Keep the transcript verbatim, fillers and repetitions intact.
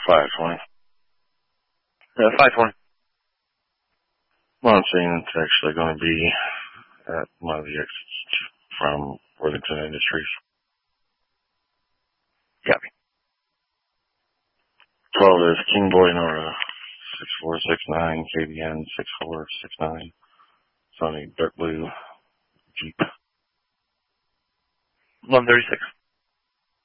five twenty. Uh, five twenty. Well, I'm saying it's actually going to be at one of the exits from Worthington Industries. Copy. twelve is King Boy Nora, six four six nine, K B N six four six nine, Sony Dark Blue Jeep. eleven thirty-six.